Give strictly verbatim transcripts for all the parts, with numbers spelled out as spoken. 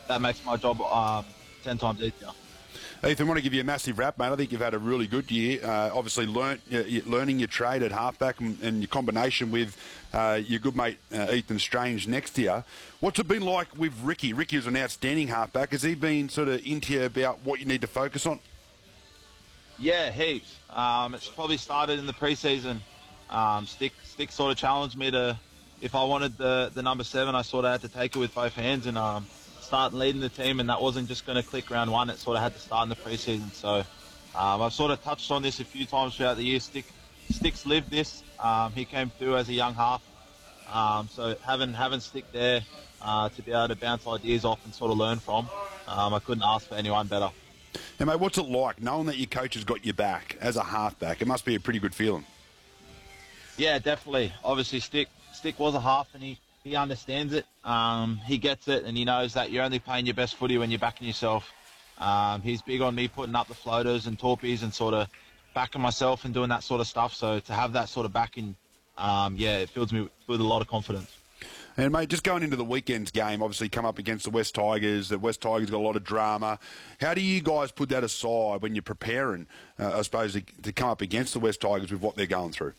that makes my job um, ten times easier. Ethan, I want to give you a massive wrap, mate. I think you've had a really good year. Uh, obviously, learnt, uh, learning your trade at halfback and, and your combination with uh, your good mate uh, Ethan Strange next to you. What's it been like with Ricky? Ricky is an outstanding halfback. Has he been sort of into you about what you need to focus on? Yeah, heaps. Um, it's probably started in the preseason. Um, Stick, Stick sort of challenged me to, if I wanted the, the number seven, I sort of had to take it with both hands and um, start leading the team, and that wasn't just going to click round one. It sort of had to start in the preseason. So um, I've sort of touched on this a few times throughout the year. Stick, Stick's lived this. Um, he came through as a young half. Um, so having, having Stick there uh, to be able to bounce ideas off and sort of learn from, um, I couldn't ask for anyone better. Now, mate, what's it like knowing that your coach has got your back as a halfback? It must be a pretty good feeling. Yeah, definitely. Obviously, Stick Stick was a half, and he, he understands it. Um, he gets it, and he knows that you're only playing your best footy when you're backing yourself. Um, he's big on me putting up the floaters and torpies and sort of backing myself and doing that sort of stuff. So to have that sort of backing, um, yeah, it fills me with a lot of confidence. And, mate, just going into the weekend's game, obviously come up against the West Tigers. The West Tigers got a lot of drama. How do you guys put that aside when you're preparing, uh, I suppose, to, to come up against the West Tigers with what they're going through?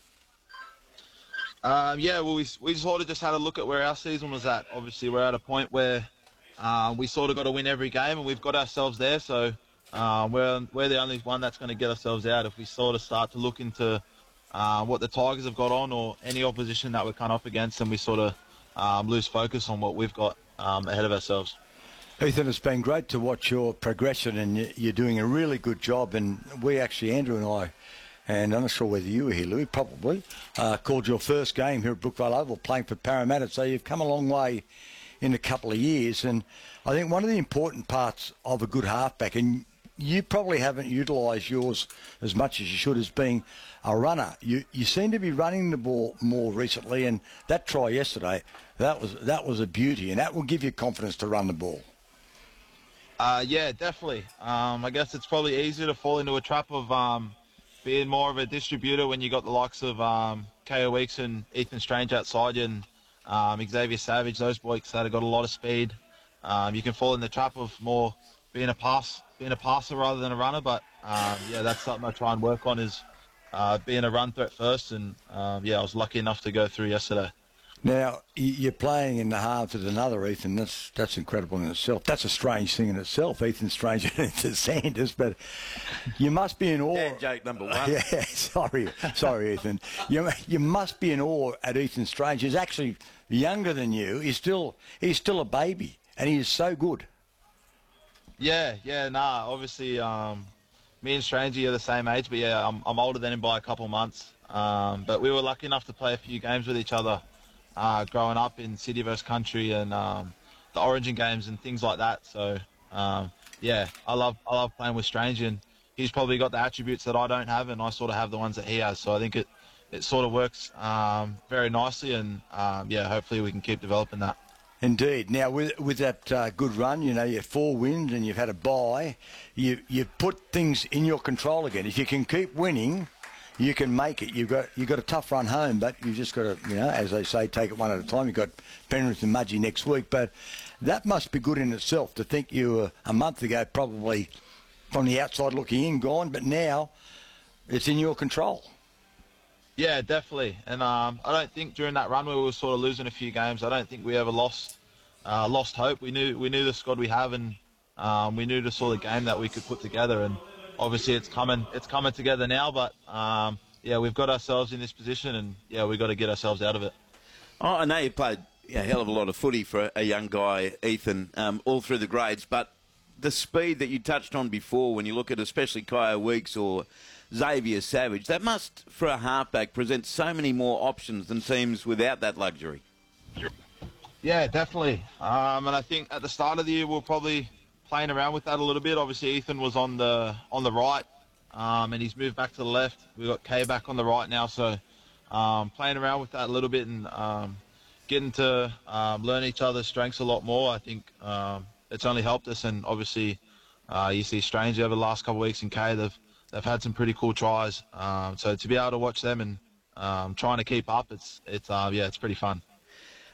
Um, yeah, well, we, we sort of just had a look at where our season was at. Obviously, we're at a point where uh, we sort of got to win every game, and we've got ourselves there. So uh, we're, we're the only one that's going to get ourselves out. If we sort of start to look into uh, what the Tigers have got on or any opposition that we're coming up against, and we sort of um, lose focus on what we've got um, ahead of ourselves. Ethan, it's been great to watch your progression, and you're doing a really good job. And we actually, Andrew and I, and I'm not sure whether you were here, Louis, probably, uh, called your first game here at Brookvale Oval playing for Parramatta. So you've come a long way in a couple of years. And I think one of the important parts of a good halfback, and you probably haven't utilised yours as much as you should, as being a runner. You you seem to be running the ball more recently, and that try yesterday, that was that was a beauty, and that will give you confidence to run the ball. Uh, yeah, definitely. Um, I guess it's probably easier to fall into a trap of um, being more of a distributor when you got the likes of um, K O Weeks and Ethan Strange outside you, and um, Xavier Savage, those boys that have got a lot of speed. Um, you can fall in the trap of more being a pass, being a passer rather than a runner. But um, yeah, that's something I try and work on, is uh, being a run threat first. And um, yeah, I was lucky enough to go through yesterday. Now, you're playing in the halves with another Ethan. That's that's incredible in itself. That's a strange thing in itself, Ethan Strange and Ethan Sanders. But you must be in awe. Yeah, joke number one. Yeah, sorry, sorry, Ethan. You you must be in awe at Ethan Strange. He's actually younger than you. He's still he's still a baby, and he is so good. Yeah, yeah, nah. Obviously, um, me and Strangey are the same age, but yeah, I'm I'm older than him by a couple of months. Um, but we were lucky enough to play a few games with each other. Uh, growing up in city versus country and um, the Origin games and things like that. So um, yeah, I love I love playing with Strange, and he's probably got the attributes that I don't have, and I sort of have the ones that he has. So I think it it sort of works um, very nicely, and um, yeah, hopefully we can keep developing that. Indeed. Now, with with that uh, good run, you know, you're four wins and you've had a bye, you you've put things in your control again. If you can keep winning, you can make it. You've got you've got a tough run home, but you've just got to, you know, as they say, take it one at a time. You've got Penrith and Mudgee next week, but that must be good in itself to think you were a month ago probably from the outside looking in gone, but now it's in your control. Yeah, definitely. And um, I don't think during that run where we were sort of losing a few games, I don't think we ever lost uh, lost hope. We knew we knew the squad we have, and um, we knew the sort of game that we could put together. And obviously, it's coming. It's coming together now, but um, yeah, we've got ourselves in this position, and yeah, we've got to get ourselves out of it. Oh, I know you played a hell of a lot of footy for a young guy, Ethan, um, all through the grades, but the speed that you touched on before, when you look at especially Kyo Weeks or Xavier Savage, that must, for a halfback, present so many more options than teams without that luxury. Yeah, definitely. Um, and I think at the start of the year, we we're probably playing around with that a little bit. Obviously, Ethan was on the on the right, um, and he's moved back to the left. We've got Kay back on the right now, so um, playing around with that a little bit and um, getting to um, learn each other's strengths a lot more. I think um, it's only helped us, and obviously uh, you see Strange over the last couple of weeks in Kay, they've they've had some pretty cool tries. Um, so to be able to watch them and um, trying to keep up, it's it's uh, yeah, it's pretty fun.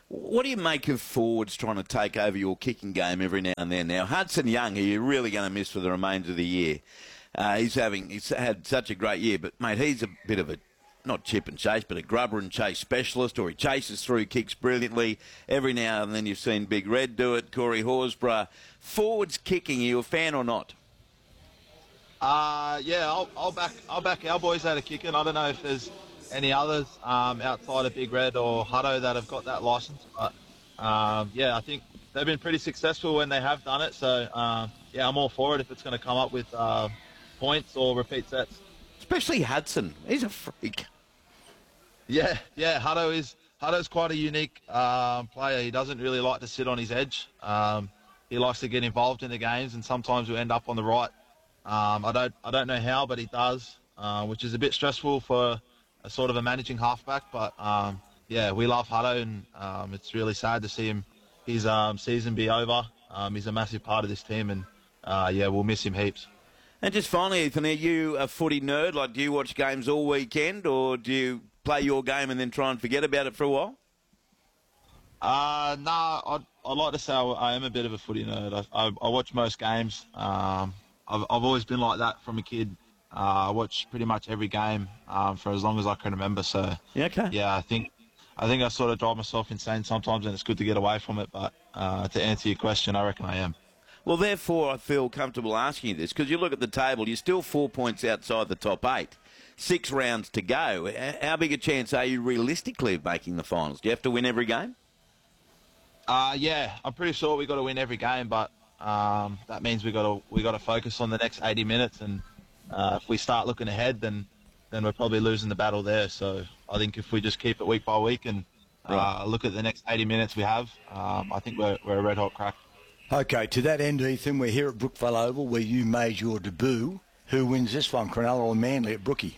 What do you make of forwards trying to take over your kicking game every now and then? Now, Hudson Young, who you're really going to miss for the remainder of the year, uh, he's having he's had such a great year, but, mate, he's a bit of a, not chip and chase, but a grubber and chase specialist, or he chases through kicks brilliantly. Every now and then you've seen Big Red do it, Corey Horsburgh. Forwards kicking, are you a fan or not? Uh, yeah, I'll, I'll back I'll back our boys out of kicking. I don't know if there's any others um, outside of Big Red or Hutto that have got that license, but um, yeah, I think they've been pretty successful when they have done it. So um, yeah, I'm all for it if it's going to come up with uh, points or repeat sets. Especially Hudson, he's a freak. Yeah, yeah, Hutto is Hutto's quite a unique um, player. He doesn't really like to sit on his edge. Um, he likes to get involved in the games, and sometimes we end up on the right. Um, I don't I don't know how, but he does, uh, which is a bit stressful for a sort of a managing halfback. But um, yeah, we love Hutto, and um, it's really sad to see him his um, season be over. Um, he's a massive part of this team, and uh, yeah, we'll miss him heaps. And just finally, Ethan, are you a footy nerd? Like, do you watch games all weekend, or do you play your game and then try and forget about it for a while? Uh, no, I'd, I'd like to say I am a bit of a footy nerd. I, I, I watch most games. Um, I've, I've always been like that from a kid. Uh, I watch pretty much every game um, for as long as I can remember. So Yeah, okay. yeah, I think I think I sort of drive myself insane sometimes, and it's good to get away from it. But uh, to answer your question, I reckon I am. Well, therefore, I feel comfortable asking you this, because you look at the table, you're still four points outside the top eight. Six rounds to go. How big a chance are you realistically of making the finals? Do you have to win every game? Uh, yeah, I'm pretty sure we got to win every game, but um, that means we got to we got to focus on the next eighty minutes, and uh, if we start looking ahead, then then we're probably losing the battle there. So I think if we just keep it week by week and uh, Right. look at the next eighty minutes we have, um, I think we're we're a red hot crack. Okay, to that end, Ethan, we're here at Brookvale Oval where you made your debut. Who wins this one, Cronulla or Manly at Brookie?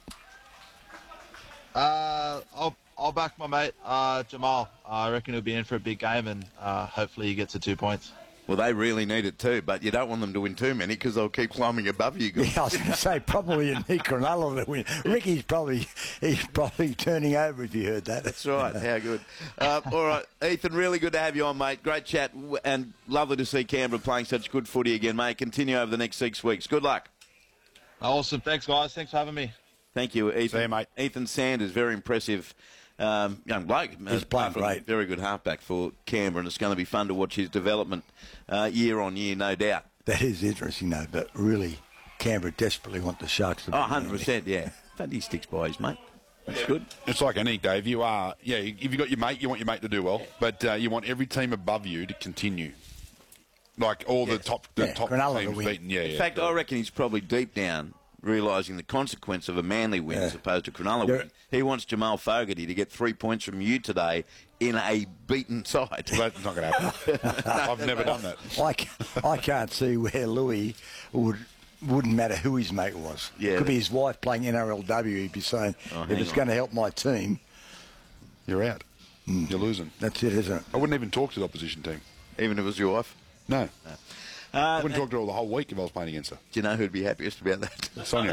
Uh, I'll I'll back my mate uh, Jamal. Uh, I reckon he'll be in for a big game, and uh, hopefully he gets the two points. Well, they really need it too, but you don't want them to win too many because they'll keep climbing above you guys. Yeah, I was going to say probably you need Cronulla to win. Ricky's probably he's probably turning over if you heard that. That's right. How good. Uh, all right, Ethan, really good to have you on, mate. Great chat, and lovely to see Canberra playing such good footy again, mate. Continue over the next six weeks. Good luck. Awesome. Thanks, guys. Thanks for having me. Thank you, Ethan. See you, mate. Ethan Sanders, very impressive um, young bloke. He's playing great. Very good halfback for Canberra, and it's going to be fun to watch his development uh, year on year, no doubt. That is interesting, though, but really, Canberra desperately want the Sharks to Oh, be one hundred percent, yeah. But he sticks by his mate. That's good. It's like anything, Dave. You are, yeah, if you've got your mate, you want your mate to do well, but uh, you want every team above you to continue. Like all the top the Yeah, top Cronulla to teams win. beaten. Yeah, In yeah. fact, I reckon he's probably deep down realising the consequence of a Manly win Yeah. as opposed to Cronulla Yeah. win. He wants Jamal Fogarty to get three points from you today in a beaten side. Well, that's not going to happen. I've never done that. I, ca- I can't see where Louis would, wouldn't matter who his mate was. Yeah. Could be his wife playing N R L W. He'd be saying, Oh, if hang it's on. going to help my team, You're out. You're losing. that's it, isn't it? I wouldn't even talk to the opposition team. Even if it was your wife. No. I Uh, wouldn't talk to her the whole week if I was playing against her. do you know who'd be happiest about that? Sonia.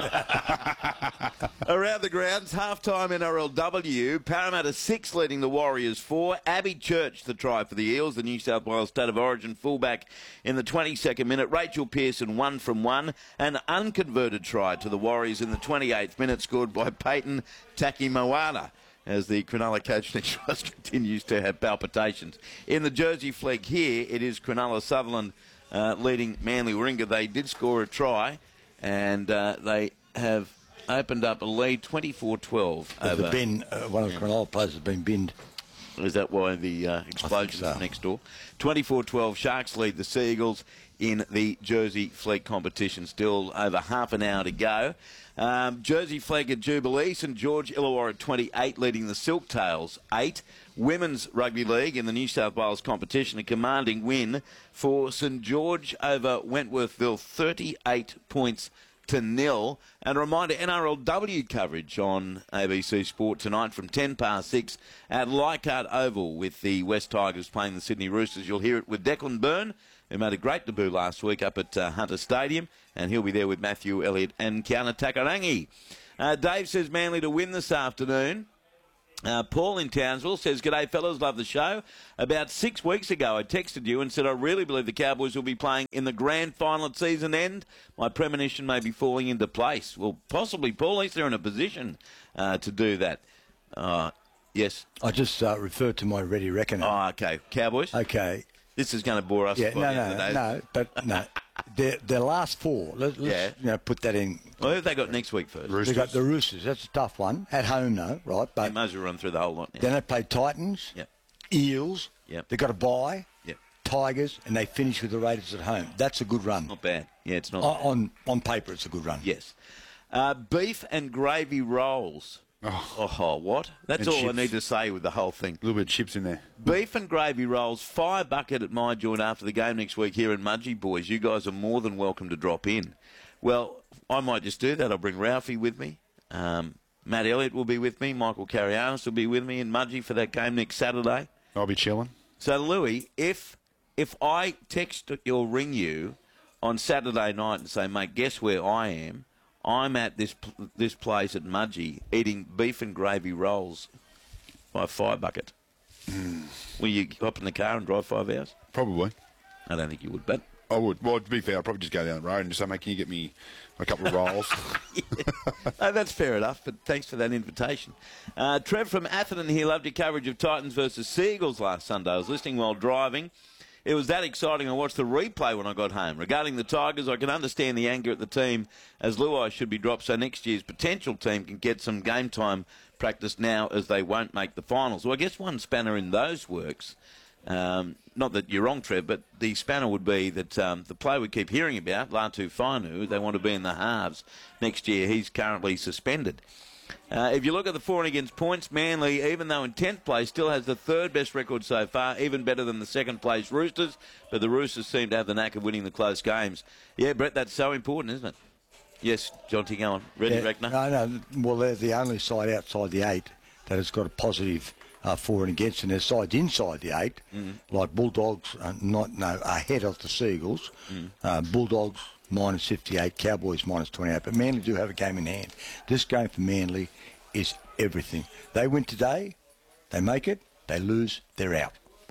Around the grounds, half-time N R L W. Parramatta six leading the Warriors four. Abby Church the try for the Eels, the New South Wales State of Origin fullback in the twenty-second minute. Rachel Pearson one from one. An unconverted try to the Warriors in the twenty-eighth minute scored by Peyton Takimoana, as the Cronulla coaching trust continues to have palpitations. In the Jersey flag here, it is Cronulla Sutherland uh, leading Manly Warringah. They did score a try, and uh, they have opened up a lead twenty-four twelve There's over... a bin, uh, one of the Cronulla players has been binned. Is that why the uh, explosion so. is next door? twenty-four twelve, Sharks lead the Seagulls in the Jersey Flag competition. Still over half an hour to go. Um, Jersey Flag at Jubilee, St George Illawarra at twenty-eight, leading the Silktails eight. Women's Rugby League in the New South Wales competition, a commanding win for St George over Wentworthville, thirty-eight points to nil. And a reminder, N R L W coverage on A B C Sport tonight from ten past six at Leichhardt Oval with the West Tigers playing the Sydney Roosters. You'll hear it with Declan Byrne, who made a great debut last week up at uh, Hunter Stadium, and he'll be there with Matthew Elliott and Kiana Takarangi. Uh, Dave says Manly to win this afternoon. Uh, Paul in Townsville says, "G'day fellas, love the show. About six weeks ago I texted you and said I really believe the Cowboys will be playing in the grand final at season end. My premonition may be falling into place." Well, possibly, Paul, at least they're in a position uh, to do that. Uh, yes? I just uh, referred to my Ready Reckoner. Oh, okay. Cowboys? Okay. This is going to bore us. Yeah, by no, the end of the no, day. no, but no. Their, their last four, let, let's Yeah. you know, put that in. Well, who have they got next week first? Roosters. They got the Roosters. That's a tough one. At home, though, right? They But might as well run through the whole lot now. then they play Titans, Yep. Eels. Yep. They've got a bye. Yep. Tigers, and they finish with the Raiders at home. That's a good run. Not bad. Yeah, it's not. On, on on paper, it's a good run. Yes. Uh, beef and gravy rolls. Oh. Oh, what? That's And all chips. I need to say with the whole thing. A little bit of chips in there. Beef and gravy rolls, fire bucket at my joint after the game next week here in Mudgee, boys. You guys are more than welcome to drop in. Well, I might just do that. I'll bring Ralphie with me. Um, Matt Elliott will be with me. Michael Carrianis will be with me in Mudgee for that game next Saturday. I'll be chilling. So, Louis, if if I text or ring you on Saturday night and say, mate, guess where I am? I'm at this pl- this place at Mudgee eating beef and gravy rolls by a fire bucket. Mm. Will you hop in the car and drive five hours? Probably. I don't think you would, but I would. Well, to be fair, I'd probably just go down the road and just say, mate, can you get me a couple of rolls? no, that's fair enough, but thanks for that invitation. Uh, Trev from Atherton here loved your coverage of Titans versus Seagulls last Sunday. I was listening while driving. It was that exciting. I watched the replay when I got home. Regarding the Tigers, I can understand the anger at the team as Luai should be dropped so next year's potential team can get some game time practice now as they won't make the finals. Well, I guess one spanner in those works, um, not that you're wrong, Trev, but the spanner would be that um, the player we keep hearing about, Latu Fainu, they want to be in the halves next year. He's currently suspended. Uh, if you look at the for and against points, Manly, even though in tenth place, still has the third best record so far, even better than the second place Roosters, but the Roosters seem to have the knack of winning the close games. Yeah, Brett, that's so important, isn't it? Yes, John T. go on. Ready, Yeah, Reckner? No, no. Well, they're the only side outside the eight that has got a positive uh, for and against, and there's sides inside the eight, Mm-hmm. like Bulldogs, uh, not no ahead of the Seagulls. Mm. Uh, Bulldogs minus fifty-eight, Cowboys minus twenty-eight. But Manly do have a game in hand. This game for Manly is everything. They win today, they make it. They lose, they're out.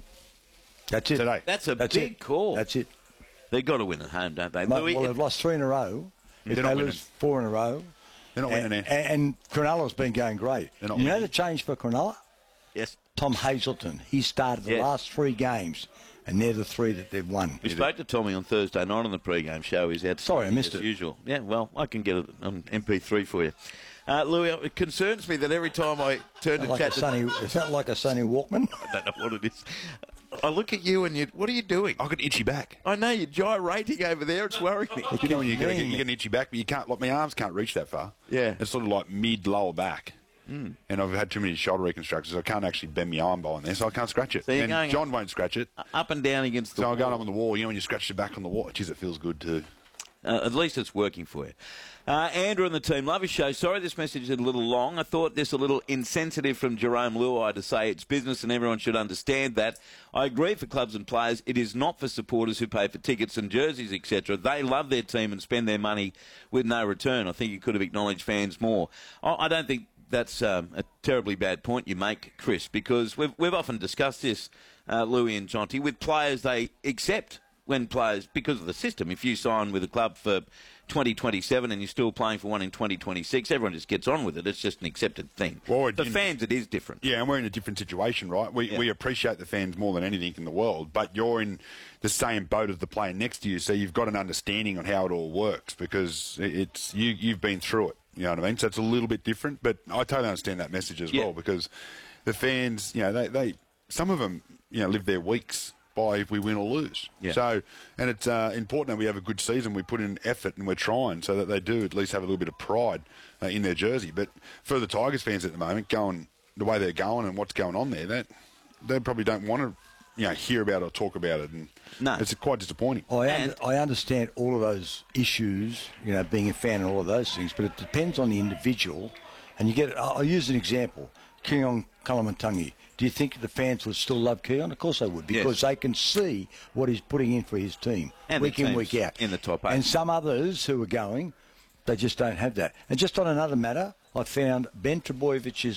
That's it. Today. That's a That's big it. call. That's it. They've got to win at home, don't they? Well, Louis, they've lost three in a row. If They're they not lose winning. four in a row. They're not and, winning there. And, and Cronulla's been going great. They're not You know winning. the change for Cronulla? yes. Tom Hazelton. He started the Yes. last three games, and they're the three that they've won. We spoke to Tommy on Thursday night on the pre-game show. He's out. Sorry, I missed as it. usual. Yeah, well, I can get it on M P three for you. Uh, Louis, it concerns me that every time I turn to Like chat a to... Sonny, is that like a Sonny Walkman? I don't know what it is. I look at you and you... What are you doing? I've got itchy back. I know, you're gyrating over there. It's worrying me. You know when you, get, Mean. you get an itchy back, but you can't, like my arms can't reach that far. Yeah. It's sort of like mid-lower back. Mm. And I've had too many shoulder reconstructions. I can't actually bend my arm behind there, so I can't scratch it. So you're and going- John won't scratch it. Up and down against the So I'm going wall. up on the wall. You know when you scratch your back on the wall? Geez, it feels good too. Uh, at least it's working for you. Uh, Andrew and the team, love your show. Sorry this message is a little long. I thought this a little insensitive from Jerome Luai to say it's business and everyone should understand that. I agree for clubs and players. It is not for supporters who pay for tickets and jerseys, et cetera. They love their team and spend their money with no return. I think you could have acknowledged fans more. I, I don't think that's um, a terribly bad point you make, Chris, because we've, we've often discussed this, uh, Louis and Jonty, with players they accept when players, because of the system, if you sign with a club for twenty twenty-seven and you're still playing for one in twenty twenty-six, everyone just gets on with it. It's just an accepted thing. Well, for you- fans, it is different. Yeah, and we're in a different situation, right? We Yeah. we appreciate the fans more than anything in the world, but you're in the same boat as the player next to you, so you've got an understanding on how it all works because it- it's you you've been through it. You know what I mean? So it's a little bit different, but I totally understand that message as Yeah. well because the fans, you know, they, they some of them, you know, live their weeks by if we win or lose. Yeah. So, and it's uh, important that we have a good season. We put in effort and we're trying so that they do at least have a little bit of pride uh, in their jersey. But for the Tigers fans at the moment, going the way they're going and what's going on there, that they probably don't want to, you know, hear about it or talk about it, and No. it's quite disappointing. I, And- un- I understand all of those issues, you know, being a fan and all of those things, but it depends on the individual. And you get, I'll I'll use an example. Keon Kalamantangi. Do you think the fans would still love Keon? Of course they would, because Yes. they can see what he's putting in for his team And the week in, teams week out. in the top eight. And some others who are going, they just don't have that. And just on another matter, I found Ben Trebojevich's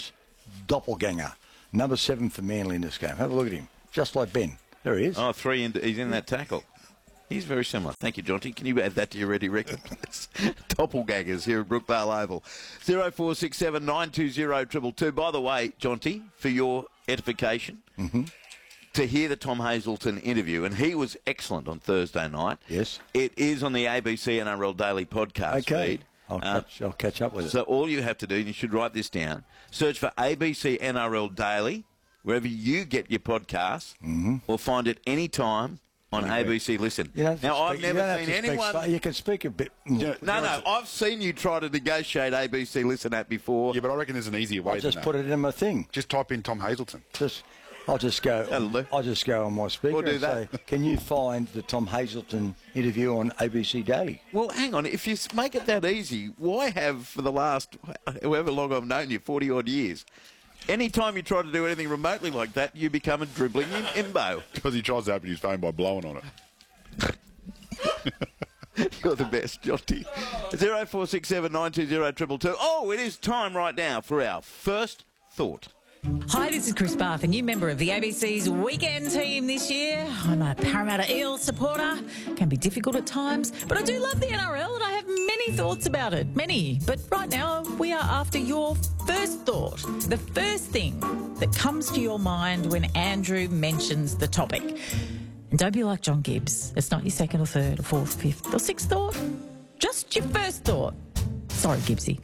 doppelganger. Number seven for Manly in this game. Have a look at him. Just like Ben. There he is. Oh, three, in, he's in that tackle. He's very similar. Thank you, Jonty. Can you add that to your ready record, please? Doppelgangers here at Brookvale Oval. zero four six seven nine two zero two two. By the way, Jonty, for your edification, Mm-hmm. to hear the Tom Hazelton interview, and he was excellent on Thursday night. Yes. It is on the A B C N R L Daily podcast Okay. feed. I'll, Uh, catch, I'll catch up with it. So all you have to do, and you should write this down, search for A B C N R L Daily, wherever you get your podcasts, Mm-hmm. or find it any time on A B C Listen. You don't have to Now, speak- I've you never don't have seen to speak anyone... fa- You can speak a bit. Yeah. No, no, I've seen you try to negotiate A B C Listen app before. Yeah, but I reckon there's an easier way I'll just than put that. it in my thing. Just type in Tom Hazelton. Just, I'll just go. That'll do. I'll just go on my speaker We'll do and that. say, "Can you find the Tom Hazelton interview on A B C Daily?" Well, hang on. If you s- make it that easy, why have, for the last, however long I've known you, forty-odd years, any time you try to do anything remotely like that, you become a dribbling im- imbo. Because he tries to open his phone by blowing on it. You're the best, Jonty. zero four six seven nine two zero two two. Oh, it is time right now for our first thought. Hi, this is Chris Bath, a new member of the A B C's weekend team this year. I'm a Parramatta Eels supporter. Can be difficult at times, but I do love the N R L and I have many thoughts about it. Many. But right now, we are after your first thought. The first thing that comes to your mind when Andrew mentions the topic. And don't be like John Gibbs. It's not your second or third or fourth, fifth or sixth thought. Just your first thought. Sorry, Gibbsy.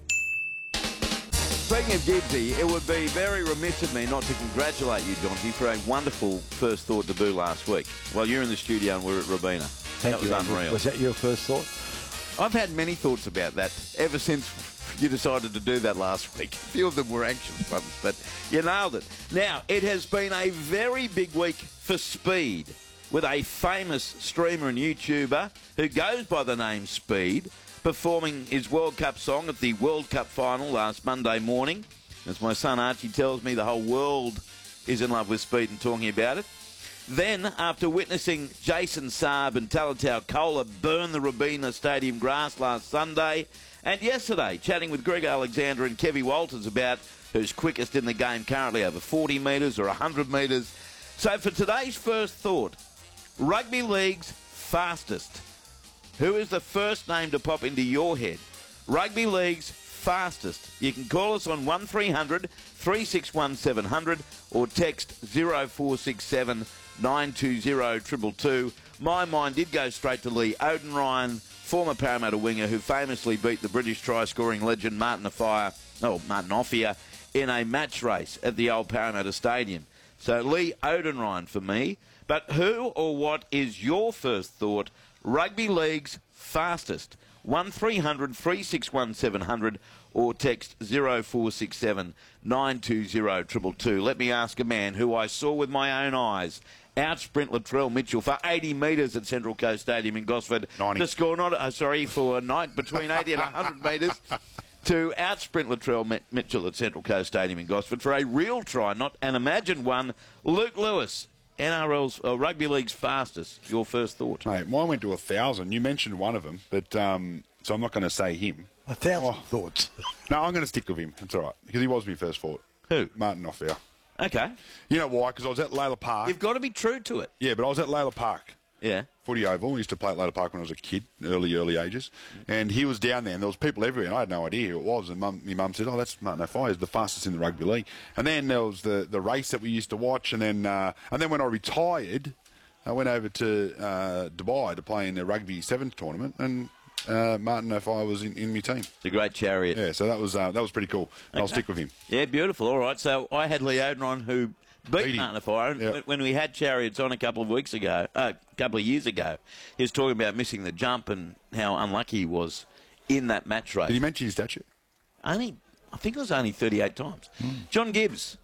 Speaking of Gibbsy, it would be very remiss of me not to congratulate you, Jonty, for a wonderful first thought debut last week. While you're in the studio and we're at Robina. Thank that you. was Andrew. unreal. Was that your first thought? I've had many thoughts about that ever since you decided to do that last week. A few of them were anxious ones, but you nailed it. Now, it has been a very big week for speed, with a famous streamer and YouTuber who goes by the name Speed performing his World Cup song at the World Cup final last Monday morning. As my son Archie tells me, the whole world is in love with Speed and talking about it. Then, after witnessing Jason Saab and Talatau Kola burn the Robina Stadium grass last Sunday, and yesterday chatting with Greg Alexander and Kevy Walters about who's quickest in the game currently, over forty metres or one hundred metres. So for today's first thought, Rugby League's fastest. Who is the first name to pop into your head? Rugby League's fastest. You can call us on one three hundred three six one seven hundred or text zero four six seven nine two zero two two. My mind did go straight to Lee Odenryan, former Parramatta winger who famously beat the British try-scoring legend Martin Offiah, oh, Martin Offiah in a match race at the old Parramatta Stadium. So Lee Odenryan for me. But who or what is your first thought? Rugby League's fastest. one three hundred three six one seven hundred or text zero four six seven nine two zero two two. Let me ask a man who I saw with my own eyes out-sprint Latrell Mitchell for eighty metres at Central Coast Stadium in Gosford. ninety. To score, not, uh, sorry, for a night between eighty and one hundred metres. To out-sprint Latrell Mitchell at Central Coast Stadium in Gosford for a real try, not an imagined one. Luke Lewis, N R L's, uh, Rugby League's fastest. Your first thought? Mate, mine went to a thousand. You mentioned one of them, but um, so I'm not going to say him. A thousand Oh. thoughts. No, I'm going to stick with him. It's all right because he was my first thought. Who? Martin Offiah. Okay. You know why? Because I was at Layla Park. You've got to be true to it. Yeah, but I was at Layla Park. Yeah. Footy Oval. I used to play at Layla Park when I was a kid, early, early ages. And he was down there, and there was people everywhere, and I had no idea who it was. And mum, my mum said, oh, that's Martin Offiah. He's the fastest in the rugby league. And then there was the, the race that we used to watch. And then uh, and then when I retired, I went over to uh, Dubai to play in the Rugby Sevens tournament, and uh, Martin Offiah was in, in my team. The great chariot. Yeah, so that was uh, that was pretty cool. And I'll Okay. stick with him. Yeah, beautiful. All right. So I had Lee Odenryan who beat, Beat him. Martin Offiah. Yeah. When- When we had Chariots on a couple of weeks ago, uh, a couple of years ago, he was talking about missing the jump and how unlucky he was in that match race. Did he mention his statue? Only, I think it was only thirty-eight times. John Gibbs.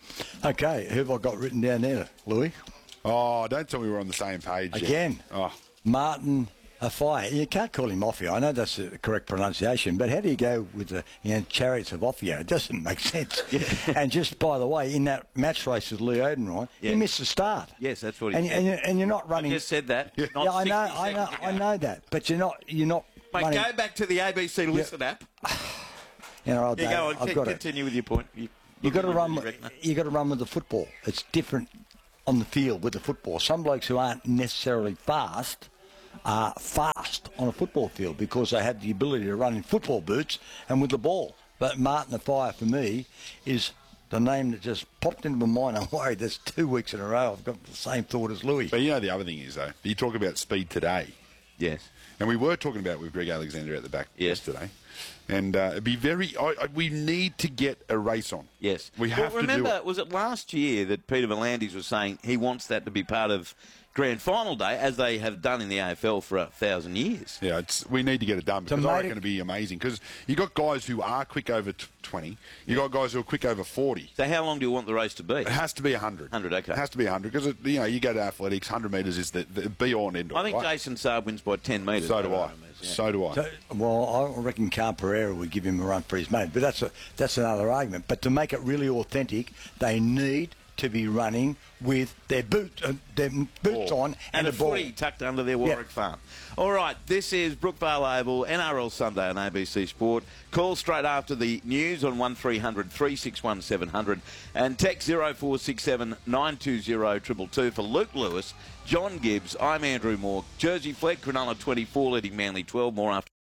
Okay, who have I got written down there, Louis? Oh, don't tell me we're on the same page yet. Again. Oh, Martin Offiah. You can't call him Offiah. I know that's the correct pronunciation, but how do you go with the you know, chariots of Offiah? It doesn't make sense. And just by the way, in that match race with Lee Odenryan, Yeah. he missed the start. Yes, that's what he and, said. and, you- and you're not I running. just said that. Not yeah, I know, sixty I know, seconds I ago. know that. But you're not, you're not. Mate, running, go back to the A B C Listen app. You know, I'll You go on. I've Con- got it. continue with your point. You, You got to run. You got to run with the football. It's different on the field with the football. Some blokes who aren't necessarily fast are fast on a football field because they have the ability to run in football boots and with the ball. But Martin the Fire, for me, is the name that just popped into my mind. I'm worried that's two weeks in a row I've got the same thought as Louis. But you know the other thing is, though, you talk about speed today. Yes. And we were talking about it with Greg Alexander at the back yes. yesterday. And uh, it'd be very... I, I, we need to get a race on. Yes. We well, have remember, to do it. Was it last year that Peter V'landys was saying he wants that to be part of Grand Final Day, as they have done in the A F L for a thousand years? Yeah, it's, we need to get it done because I reckon it'll be amazing. Because you got guys who are quick over twenty. You got guys who are quick over forty. So how long do you want the race to be? It has to be one hundred. one hundred, okay. It has to be one hundred because, you know, you go to athletics, one hundred metres is the, the be-all and end-all. I think right? Jason Saab wins by ten metres. So do I. Yeah. So do I. So, well, I reckon Carl Pereira would give him a run for his money, but that's a, that's another argument. But to make it really authentic, they need to be running with their boot, uh, their boots ball. on and, and, a a ball. footy tucked under their Warwick Yep. farm. All right, this is Brookvale Oval, N R L Sunday on A B C Sport. Call straight after the news on one three hundred three six one seven hundred and text zero four six seven nine two zero two two two for Luke Lewis, John Gibbs. I'm Andrew Moore. Jersey Fleck, Cronulla twenty-four, leading Manly twelve. More after.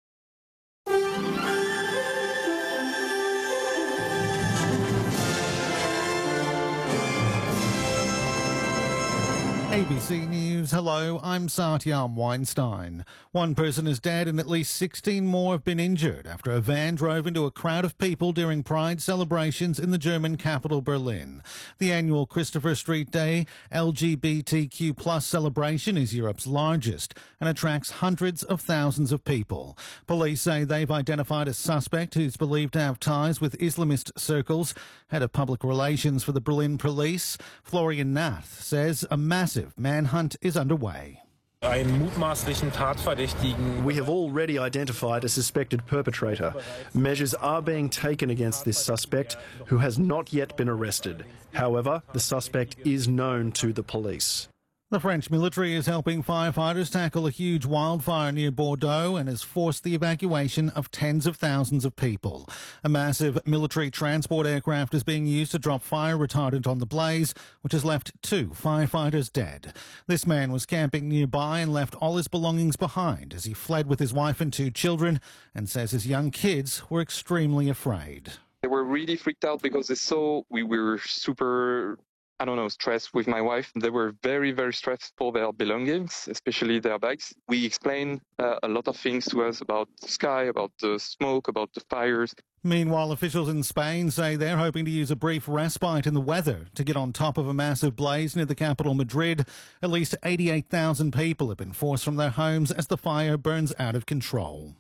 A B C News, hello, I'm Satyam Weinstein. One person is dead and at least sixteen more have been injured after a van drove into a crowd of people during Pride celebrations in the German capital Berlin. The annual Christopher Street Day L G B T Q plus celebration is Europe's largest and attracts hundreds of thousands of people. Police say they've identified a suspect who's believed to have ties with Islamist circles. Head of Public Relations for the Berlin Police, Florian Nath, says a massive manhunt is underway. Einen mutmaßlichen Tatverdächtigen. We have already identified a suspected perpetrator. Measures are being taken against this suspect, who has not yet been arrested. However, the suspect is known to the police. The French military is helping firefighters tackle a huge wildfire near Bordeaux and has forced the evacuation of tens of thousands of people. A massive military transport aircraft is being used to drop fire retardant on the blaze, which has left two firefighters dead. This man was camping nearby and left all his belongings behind as he fled with his wife and two children, and says his young kids were extremely afraid. They were really freaked out because they saw we were super... I don't know, stressed with my wife. They were very, very stressed for their belongings, especially their bags. We explained uh, a lot of things to us about the sky, about the smoke, about the fires. Meanwhile, officials in Spain say they're hoping to use a brief respite in the weather to get on top of a massive blaze near the capital, Madrid. At least eighty-eight thousand people have been forced from their homes as the fire burns out of control.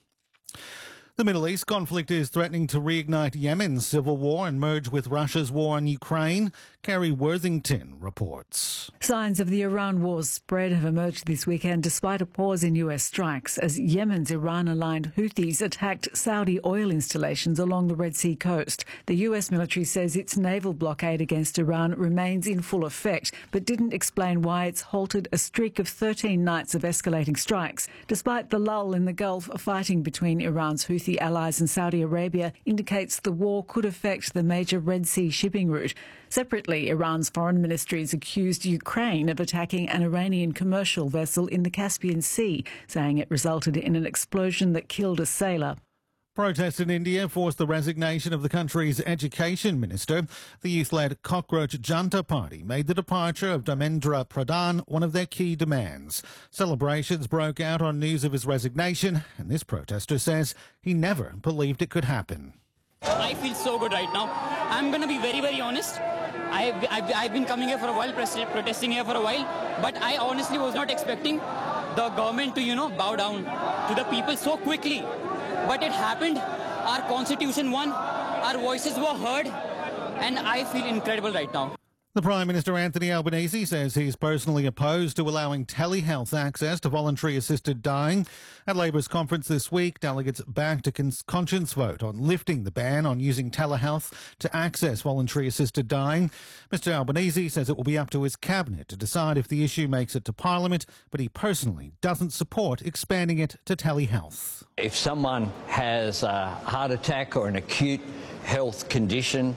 The Middle East conflict is threatening to reignite Yemen's civil war and merge with Russia's war on Ukraine. Kerry Worthington reports. Signs of the Iran war's spread have emerged this weekend despite a pause in U S strikes as Yemen's Iran-aligned Houthis attacked Saudi oil installations along the Red Sea coast. The U S military says its naval blockade against Iran remains in full effect, but didn't explain why it's halted a streak of thirteen nights of escalating strikes. Despite the lull in the Gulf, fighting between Iran's Houthi allies and Saudi Arabia indicates the war could affect the major Red Sea shipping route. Separately, Iran's foreign ministry has accused Ukraine of attacking an Iranian commercial vessel in the Caspian Sea, saying it resulted in an explosion that killed a sailor. Protests in India forced the resignation of the country's education minister. The youth-led Cockroach Janta Party made the departure of Dharmendra Pradhan one of their key demands. Celebrations broke out on news of his resignation, and this protester says he never believed it could happen. I feel so good right now. I'm going to be very, very honest. I've, I've, I've been coming here for a while, protesting here for a while, but I honestly was not expecting the government to, you know, bow down to the people so quickly. But it happened. Our constitution won. Our voices were heard. And I feel incredible right now. The Prime Minister Anthony Albanese says he's personally opposed to allowing telehealth access to voluntary assisted dying. At Labor's conference this week, delegates backed a cons- conscience vote on lifting the ban on using telehealth to access voluntary assisted dying. Mister Albanese says it will be up to his cabinet to decide if the issue makes it to Parliament, but he personally doesn't support expanding it to telehealth. If someone has a heart attack or an acute health condition,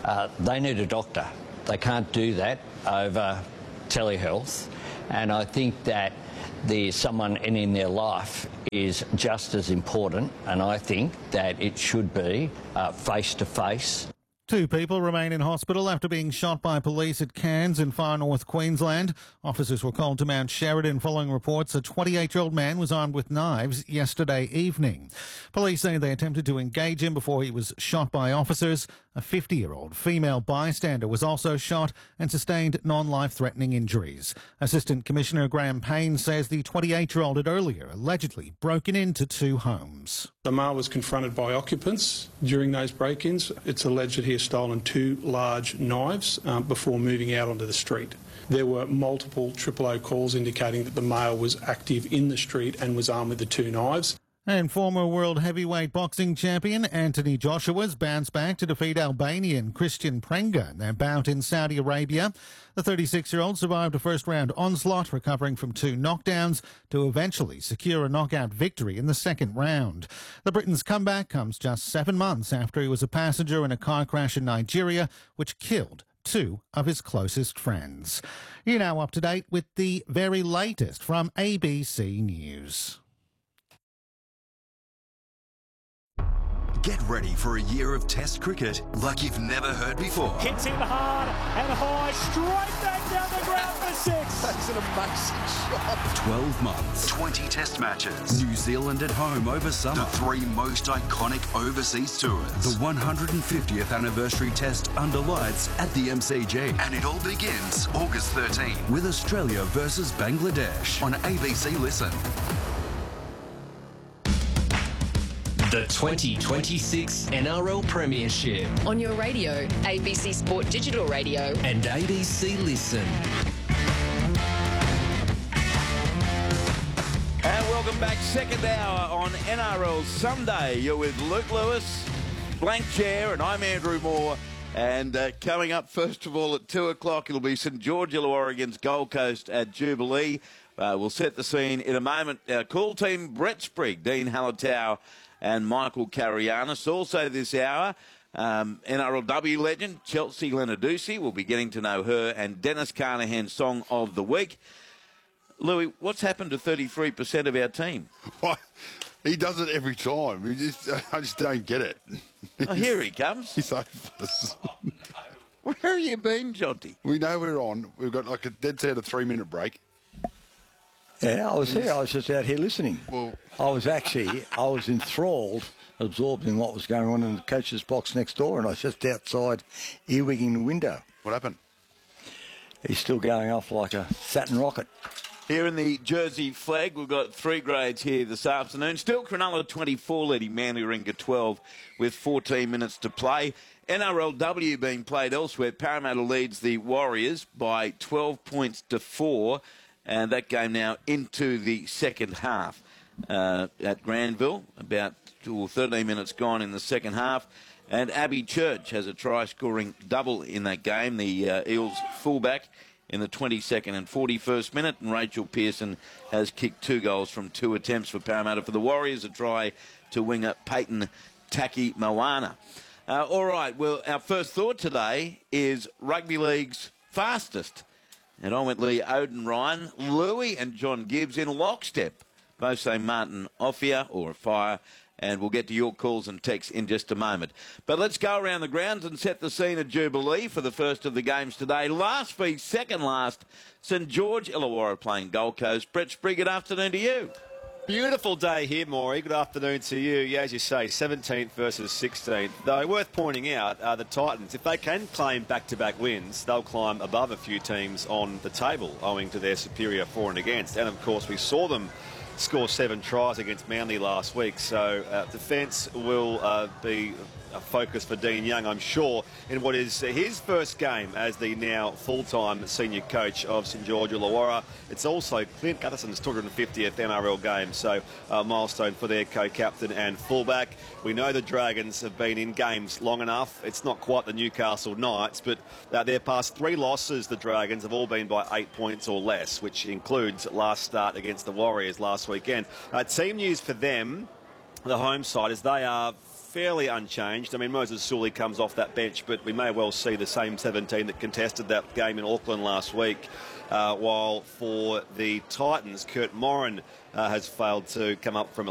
uh, they need a doctor. They can't do that over telehealth, and I think that the someone in, in their life is just as important, and I think that it should be uh, face-to-face. Two people remain in hospital after being shot by police at Cairns in far north Queensland. Officers were called to Mount Sheridan following reports a twenty-eight-year-old man was armed with knives yesterday evening. Police say they attempted to engage him before he was shot by officers. A fifty-year-old female bystander was also shot and sustained non-life-threatening injuries. Assistant Commissioner Graham Payne says the twenty-eight-year-old had earlier allegedly broken into two homes. The male was confronted by occupants during those break-ins. It's alleged that he has stolen two large knives um, before moving out onto the street. There were multiple triple O calls indicating that the male was active in the street and was armed with the two knives. And former world heavyweight boxing champion Anthony Joshua's bounced back to defeat Albanian Christian Prenga in their bout in Saudi Arabia. The thirty-six-year-old survived a first-round onslaught, recovering from two knockdowns to eventually secure a knockout victory in the second round. The Briton's comeback comes just seven months after he was a passenger in a car crash in Nigeria, which killed two of his closest friends. You're now up to date with the very latest from A B C News. Get ready for a year of Test cricket like you've never heard before. Hits in hard and high, straight back down the ground for six. That's an amazing shot. twelve months, twenty Test matches. New Zealand at home over summer. The three most iconic overseas tours. The one hundred fiftieth anniversary Test under lights at the M C G. And it all begins August thirteenth with Australia versus Bangladesh on A B C Listen. The twenty twenty-six N R L Premiership. On your radio, A B C Sport Digital Radio. And A B C Listen. And welcome back, second hour on N R L Sunday. You're with Luke Lewis, Blank Chair, and I'm Andrew Moore. And uh, coming up, first of all, at two o'clock, it'll be St George Illawarra against Gold Coast at Jubilee. Uh, we'll set the scene in a moment. Our call team, Brett Sprigg, Dean Hallertau, and Michael Carianis. Also this hour, um, N R L W legend Chelsea Lenadusi. We'll be getting to know her, and Dennis Carnahan's Song of the Week. Louis, what's happened to thirty-three percent of our team? What? He does it every time. He just, I just don't get it. Oh, here he comes. He's hopeless. Where have you been, Jonty? We know we're on. We've got like a dead set of three-minute break. Yeah, I was here. I was just out here listening. Well, I was actually, I was enthralled, absorbed in what was going on in the coach's box next door, and I was just outside earwigging the window. What happened? He's still going off like a Saturn rocket. Here in the Jersey flag, we've got three grades here this afternoon. Still Cronulla twenty-four leading Manly Warringah twelve with fourteen minutes to play. N R L W being played elsewhere. Parramatta leads the Warriors by twelve points to four. And that game now into the second half uh, at Granville. About two or thirteen minutes gone in the second half. And Abby Church has a try-scoring double in that game. The uh, Eels fullback in the twenty-second and forty-first minute. And Rachel Pearson has kicked two goals from two attempts for Parramatta. For the Warriors, a try to winger Peyton Taki Moana. Uh, all right, well, our first thought today is Rugby League's fastest. And I went Lee Oden Ryan, Louis and John Gibbs in lockstep. Both say Martin Offia or a fire. And we'll get to your calls and texts in just a moment. But let's go around the grounds and set the scene at Jubilee for the first of the games today. Last week, second last, St George Illawarra playing Gold Coast. Brett Sprigg, good afternoon to you. Beautiful day here, Maury. Good afternoon to you. Yeah, as you say, seventeenth versus sixteenth. Though worth pointing out, uh, the Titans, if they can claim back-to-back wins, they'll climb above a few teams on the table, owing to their superior for and against. And, of course, we saw them score seven tries against Manly last week. So uh, defence will uh, be a focus for Dean Young, I'm sure, in what is his first game as the now full-time senior coach of St George Illawarra. It's also Clint Gutterson's two hundred fiftieth N R L game, so a milestone for their co-captain and fullback. We know the Dragons have been in games long enough. It's not quite the Newcastle Knights, but uh, their past three losses, the Dragons, have all been by eight points or less, which includes last start against the Warriors last weekend. Uh, team news for them, the home side, is they are fairly unchanged. I mean, Moses Sully comes off that bench, but we may well see the same seventeen that contested that game in Auckland last week. Uh, while for the Titans, Kurt Morin uh, has failed to come up from